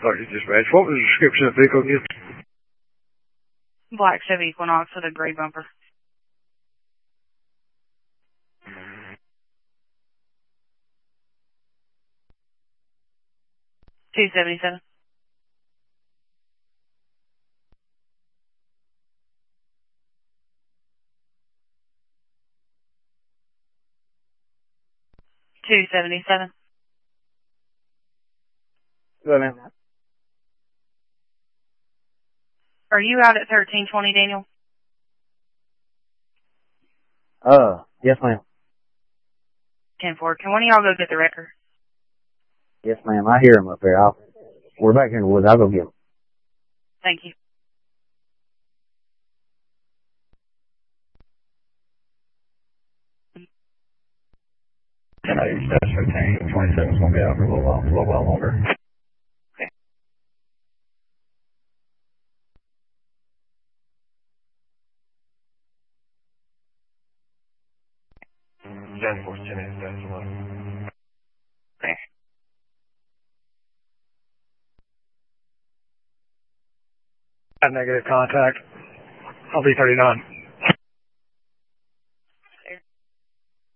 30 dispatch. What was the description of the vehicle again? Black Chevy Equinox with a gray bumper. $277. $277. Go, ma'am. Are you out at 1320, Daniel? Yes, ma'am. 10-4. Can one of y'all go get the wrecker? Yes, ma'am. I hear him up there. We're back here in the woods. I'll go get him. Thank you. 10-8, that's 15. 27's going to be out for a little while longer. Okay. Jan Force 10-8, that's 11. Okay. Negative contact. I'll be 39.